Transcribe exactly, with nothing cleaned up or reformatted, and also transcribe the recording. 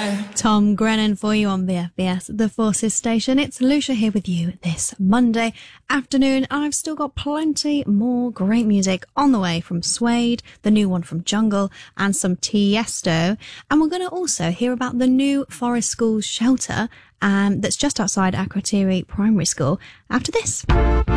Tom Grennan for you on V F B S, the Forces Station. It's Lucia here with you this Monday afternoon. I've still got plenty more great music on the way from Suede, the new one from Jungle, and some Tiesto. And we're going to also hear about the new Forest Schools shelter um, that's just outside Akrotiri Primary School after this.